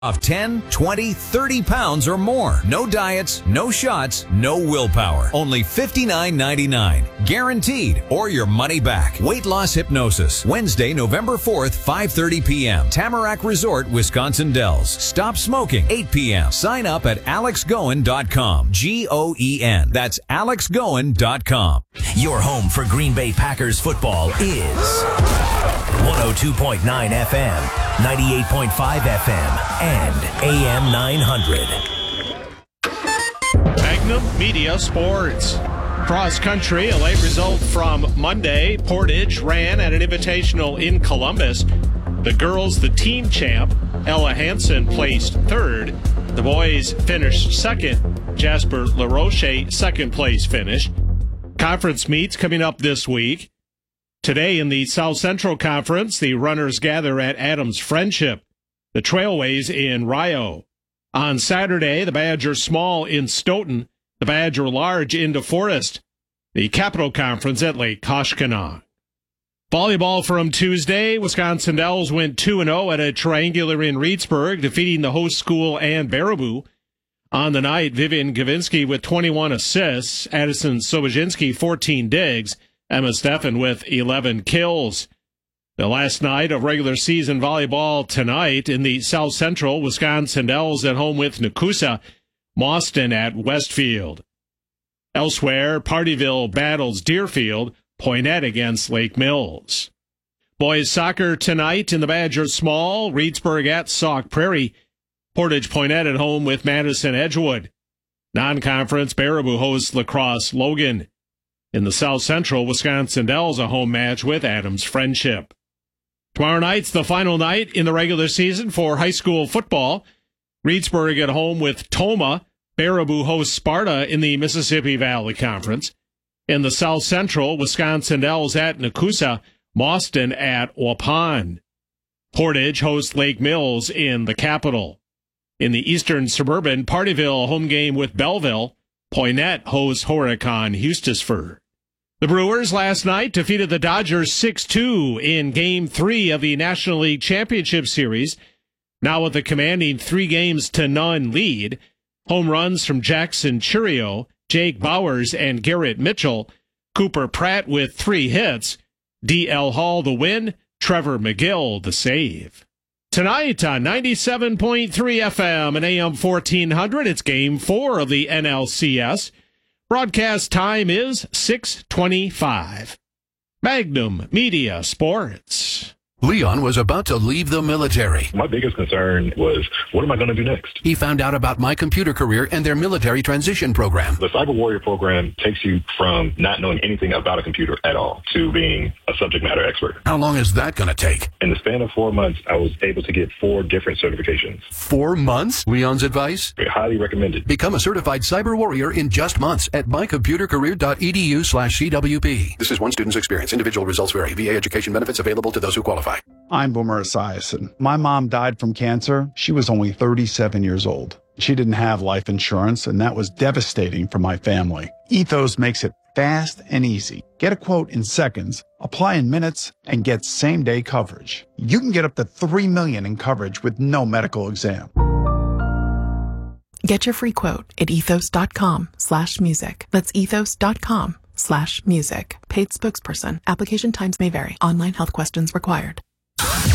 Off 10, 20, 30 pounds or more. No diets, no shots, no willpower. Only $59.99. Guaranteed or your money back. Weight loss hypnosis. Wednesday, November 4th, 5:30 p.m. Tamarack Resort, Wisconsin Dells. Stop smoking, 8 p.m. Sign up at alexgoen.com. G-O-E-N. That's alexgoen.com. Your home for Green Bay Packers football is 102.9 FM, 98.5 FM, and AM 900. Magnum Media Sports. Cross country, a late result from Monday. Portage ran at an invitational in Columbus. The girls, the team champ, Ella Hansen, placed third. The boys finished second. Jasper LaRoche, second place finish. Conference meets coming up this week. Today in the South Central Conference, the runners gather at Adams Friendship, the Trailways in Rio. On Saturday, the Badger Small in Stoughton, the Badger Large in DeForest, the Capital Conference at Lake Koshkonong. Volleyball from Tuesday, Wisconsin Dells went 2-0 at a triangular in Reedsburg, defeating the host school and Baraboo. On the night, Vivian Gavinsky with 21 assists, Addison Sobozinski 14 digs, Emma Steffen with 11 kills. The last night of regular season volleyball tonight in the South Central, Wisconsin Dells at home with Nakusa, Mauston at Westfield. Elsewhere, Partyville battles Deerfield, Poynette against Lake Mills. Boys soccer tonight in the Badger Small, Reedsburg at Sauk Prairie, Portage Poynette at home with Madison Edgewood. Non-conference, Baraboo hosts Lacrosse Logan. In the South Central, Wisconsin Dells a home match with Adams Friendship. Tomorrow night's the final night in the regular season for high school football. Reedsburg at home with Toma. Baraboo hosts Sparta in the Mississippi Valley Conference. In the South Central, Wisconsin Dells at Nakusa, Mauston at Waupun. Portage hosts Lake Mills in the Capital. In the Eastern Suburban, Partyville home game with Belleville. Poynette hosts Horicon Eustisford. The Brewers last night defeated the Dodgers 6-2 in Game 3 of the National League Championship Series. Now with a commanding 3-0 lead. Home runs from Jackson Churio, Jake Bowers, and Garrett Mitchell. Cooper Pratt with 3 hits. D.L. Hall the win. Trevor McGill the save. Tonight on 97.3 FM and AM 1400, it's Game 4 of the NLCS. Broadcast time is 6:25. Magnum Media Sports. Leon was about to leave the military. My biggest concern was, what am I going to do next? He found out about My Computer Career and their military transition program. The Cyber Warrior program takes you from not knowing anything about a computer at all to being a subject matter expert. How long is that going to take? In the span of 4 months, I was able to get 4 different certifications. 4 months? Leon's advice? Highly recommended. Become a certified cyber warrior in just months at mycomputercareer.edu/CWP. This is one student's experience. Individual results vary. VA education benefits available to those who qualify. I'm Boomer Esiason. My mom died from cancer. She was only 37 years old. She didn't have life insurance, and that was devastating for my family. Ethos makes it fast and easy. Get a quote in seconds, apply in minutes, and get same-day coverage. You can get up to $3 million in coverage with no medical exam. Get your free quote at ethos.com/music. That's ethos.com/music. Paid spokesperson. Application times may vary. Online health questions required.